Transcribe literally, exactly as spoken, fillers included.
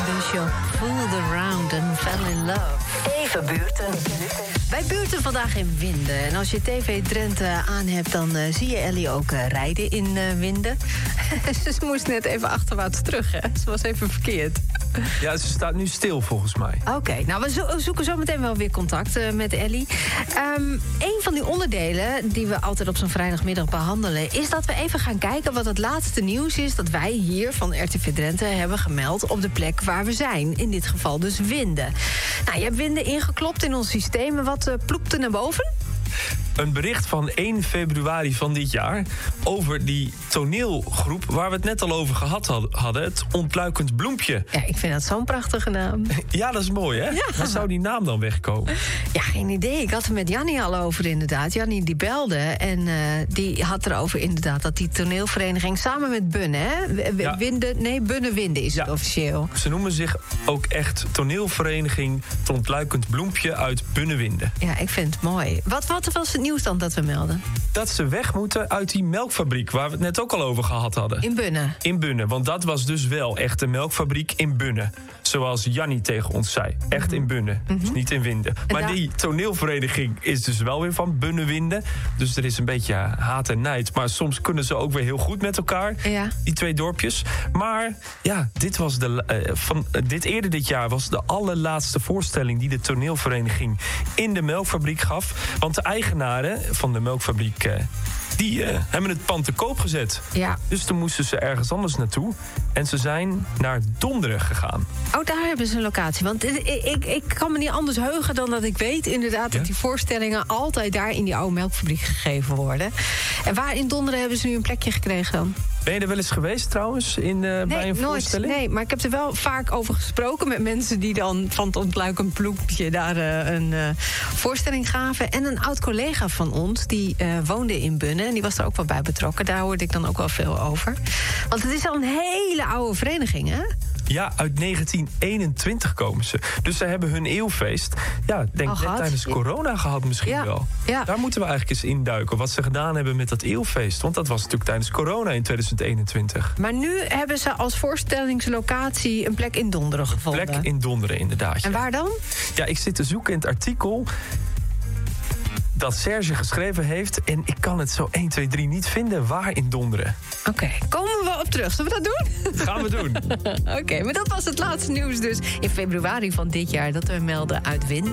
dus je fooled around and fell in love. Even buurten. Bij buurten vandaag in Winden. En als je T V Drenthe aan hebt, dan uh, zie je Ellie ook uh, rijden in uh, Winden. Ze moest net even achterwaarts terug, hè? Ze was even verkeerd. Ja, ze staat nu stil volgens mij. Oké, okay, nou we zo- zoeken zo meteen wel weer contact uh, met Ellie. Um, een van die onderdelen die we altijd op zo'n vrijdagmiddag behandelen, is dat we even gaan kijken wat het laatste nieuws is dat wij hier van R T V Drenthe hebben gemeld op de plek waar we zijn. In dit geval dus Winden. Nou, je hebt Winden ingeklopt in ons systeem. Wat uh, ploept er naar boven? Een bericht van één februari van dit jaar over die toneelgroep waar we het net al over gehad hadden. Het Ontluikend Bloempje. Ja, ik vind dat zo'n prachtige naam. Ja, dat is mooi, hè? Ja. Waar zou die naam dan wegkomen? Ja, geen idee. Ik had er met Jannie al over inderdaad. Jannie die belde en uh, die had erover inderdaad dat die toneelvereniging samen met Bunne, hè? W- Ja. Winden, nee, Bunne Winden is Ja. het officieel. Ze noemen zich ook echt toneelvereniging Het Ontluikend Bloempje uit Bunnewinden. Ja, ik vind het mooi. Wat, wat was het nieuws dan dat we melden? Dat ze weg moeten uit die melkfabriek waar we het net ook al over gehad hadden. In Bunne. In Bunne, want dat was dus wel echt een melkfabriek in Bunne. Zoals Jannie tegen ons zei. Echt in Bunne, dus niet in Winden. Maar daar- die toneelvereniging is dus wel weer van Bunnewinden. Dus er is een beetje haat en nijd. Maar soms kunnen ze ook weer heel goed met elkaar, Ja. die twee dorpjes. Maar ja, dit, was de, uh, van, uh, dit eerder dit jaar was de allerlaatste voorstelling die de toneelvereniging in de melkfabriek gaf. Want de eigenaren van de melkfabriek, uh, die uh, hebben het pand te koop gezet. Ja. Dus toen moesten ze ergens anders naartoe. En ze zijn naar Donderen gegaan. Oh, daar hebben ze een locatie. Want ik, ik, ik kan me niet anders heugen dan dat ik weet inderdaad Ja? dat die voorstellingen altijd daar in die oude melkfabriek gegeven worden. En waar in Donderen hebben ze nu een plekje gekregen dan? Ben je er wel eens geweest trouwens in, uh, bij een Nee, nooit. voorstelling? Nee, maar ik heb er wel vaak over gesproken met mensen die dan van het Ontluikend Bloempje daar uh, een uh, voorstelling gaven. En een oud collega van ons, die uh, woonde in Bunne en die was er ook wel bij betrokken. Daar hoorde ik dan ook wel veel over. Want het is al een hele oude vereniging, hè? Ja, uit negentien eenentwintig komen ze. Dus ze hebben hun eeuwfeest, ja, denk Al net gehad? tijdens corona gehad misschien Ja, wel. ja. Daar moeten we eigenlijk eens induiken. Wat ze gedaan hebben met dat eeuwfeest. Want dat was natuurlijk tijdens corona in twintig eenentwintig. Maar nu hebben ze als voorstellingslocatie een plek in Donderen gevonden. Plek in Donderen, inderdaad. En ja. waar dan? Ja, ik zit te zoeken in het artikel dat Serge geschreven heeft. En ik kan het zo één, twee, drie niet vinden. Waar in Donderen? Oké, okay. Komen we wel op terug. Zullen we dat doen? Gaan we doen. Oké, okay, maar dat was het laatste nieuws dus in februari van dit jaar dat we melden uit Winden.